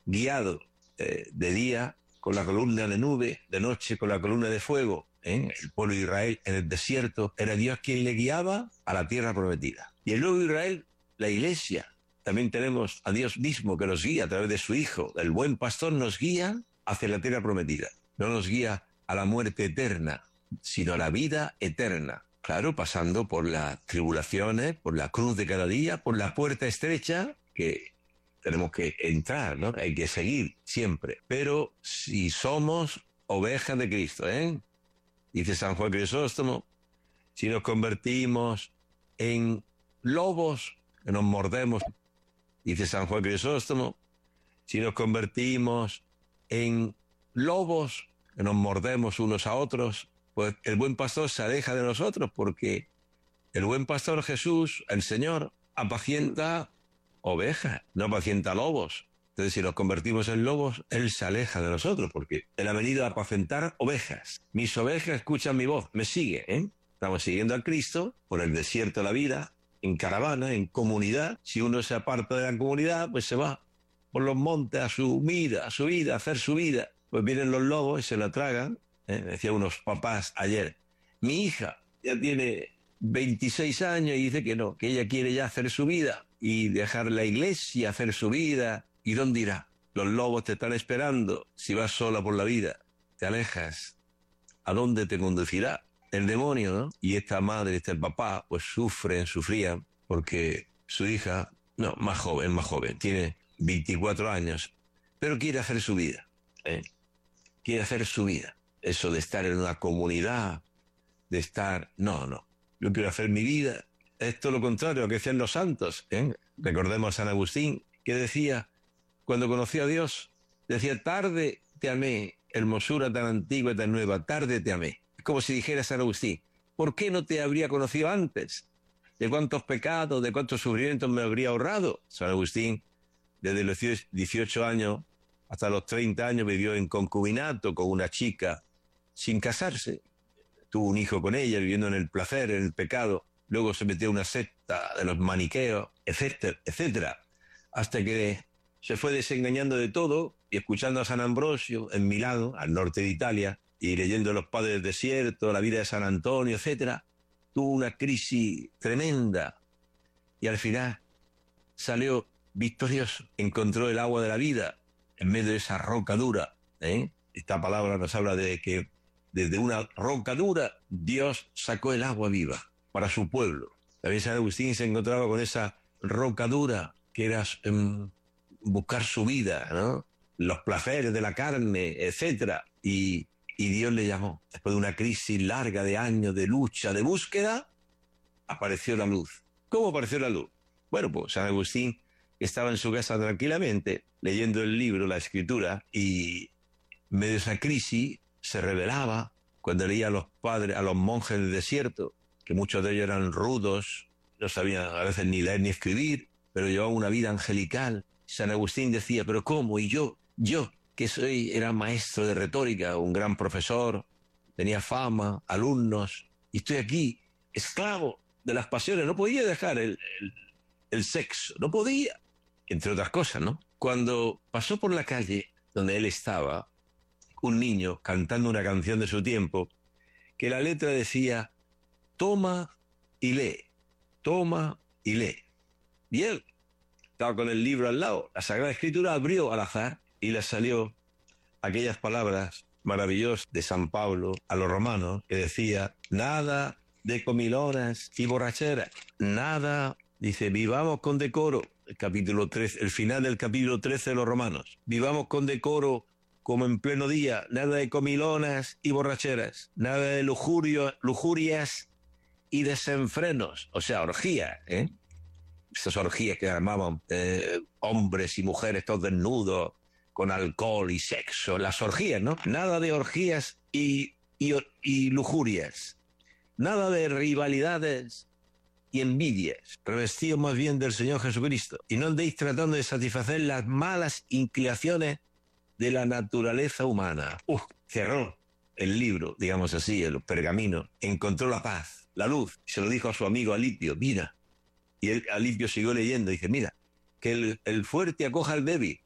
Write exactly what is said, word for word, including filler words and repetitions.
guiado eh, de día con la columna de nube, de noche con la columna de fuego. ¿eh? El pueblo de Israel en el desierto era Dios quien le guiaba a la tierra prometida. Y el nuevo Israel, la iglesia, también tenemos a Dios mismo que nos guía a través de su Hijo. El buen pastor nos guía hacia la tierra prometida. No nos guía a la muerte eterna, sino a la vida eterna. Claro, pasando por las tribulaciones, por la cruz de cada día, por la puerta estrecha que tenemos que entrar, ¿no? Hay que seguir siempre. Pero si somos ovejas de Cristo, ¿eh? Dice San Juan Crisóstomo, si nos convertimos en lobos que nos mordemos, dice San Juan Crisóstomo, si nos convertimos en lobos que nos mordemos unos a otros, pues el buen pastor se aleja de nosotros, porque el buen pastor Jesús, el Señor, apacienta ovejas, no apacienta lobos. Entonces, si nos convertimos en lobos, Él se aleja de nosotros, porque Él ha venido a apacentar ovejas. Mis ovejas escuchan mi voz, me sigue, ¿eh? Estamos siguiendo a Cristo por el desierto de la vida, en caravana, en comunidad. Si uno se aparta de la comunidad, pues se va por los montes a su vida, a su vida, a hacer su vida. Pues vienen los lobos y se la tragan. ¿eh? Decía unos papás ayer, mi hija ya tiene veintiséis años y dice que no, que ella quiere ya hacer su vida y dejar la iglesia, hacer su vida. ¿Y dónde irá? Los lobos te están esperando. Si vas sola por la vida, te alejas. ¿A dónde te conducirá? El demonio, ¿no? Y esta madre, este papá, pues sufren, sufrían, porque su hija, no, más joven, más joven, tiene veinticuatro años, pero quiere hacer su vida, ¿eh? Quiere hacer su vida. Eso de estar en una comunidad, de estar... No, no. Yo quiero hacer mi vida. Es todo lo contrario a lo que decían los santos, ¿eh? Recordemos a San Agustín, que decía, cuando conoció a Dios, decía, tarde te amé, hermosura tan antigua y tan nueva, tarde te amé. Es como si dijera San Agustín, ¿por qué no te habría conocido antes? ¿De cuántos pecados, de cuántos sufrimientos me habría ahorrado? San Agustín, desde los dieciocho años hasta los treinta años, vivió en concubinato con una chica sin casarse. Tuvo un hijo con ella, viviendo en el placer, en el pecado. Luego se metió en una secta de los maniqueos, etcétera, etcétera. Hasta que se fue desengañando de todo y escuchando a San Ambrosio en Milán, al norte de Italia, y leyendo Los Padres del Desierto, la vida de San Antonio, etcétera, tuvo una crisis tremenda y al final salió victorioso. Encontró el agua de la vida en medio de esa roca dura. ¿eh? Esta palabra nos habla de que desde una roca dura Dios sacó el agua viva para su pueblo. También San Agustín se encontraba con esa roca dura que era um, buscar su vida, ¿no? Los placeres de la carne, etcétera. Y, y Dios le llamó. Después de una crisis larga de años de lucha, de búsqueda, apareció la luz. ¿Cómo apareció la luz? Bueno, pues San Agustín estaba en su casa tranquilamente, leyendo el libro, la escritura, y en medio de esa crisis se revelaba cuando leía a los padres, a los monjes del desierto, que muchos de ellos eran rudos, no sabían a veces ni leer ni escribir, pero llevaban una vida angelical. San Agustín decía, ¿pero cómo? Y yo, yo, que soy, era maestro de retórica, un gran profesor, tenía fama, alumnos, y estoy aquí, esclavo de las pasiones, no podía dejar el, el, el sexo, no podía, entre otras cosas, ¿no? Cuando pasó por la calle donde él estaba, un niño cantando una canción de su tiempo, que la letra decía, toma y lee, toma y lee. Y él estaba con el libro al lado, la Sagrada Escritura abrió al azar y le salió aquellas palabras maravillosas de San Pablo a los romanos, que decía, nada de comilonas y borracheras, nada, dice, vivamos con decoro, el capítulo trece, el final del capítulo trece de los romanos, vivamos con decoro como en pleno día, nada de comilonas y borracheras, nada de lujurio, lujurias y desenfrenos, o sea, orgías, ¿eh? Estas orgías que armaban eh, hombres y mujeres todos desnudos, con alcohol y sexo, las orgías, ¿no? Nada de orgías y, y, y lujurias, nada de rivalidades y envidias, revestidos más bien del Señor Jesucristo, y no andéis tratando de satisfacer las malas inclinaciones de la naturaleza humana. Uf, cerró el libro, digamos así, el pergamino, encontró la paz, la luz, y se lo dijo a su amigo Alipio, mira, y él, Alipio siguió leyendo, y dice, mira, que el, el fuerte acoja al débil,